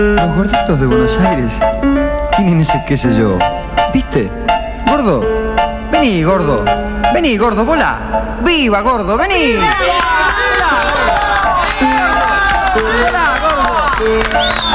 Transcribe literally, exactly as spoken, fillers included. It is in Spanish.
Los gorditos de Buenos Aires tienen ese qué sé yo. ¿Viste? Gordo, vení, gordo. Vení, gordo, volá. ¡Viva, gordo! ¡Vení! ¡Volá, gordo! ¡Volá, gordo!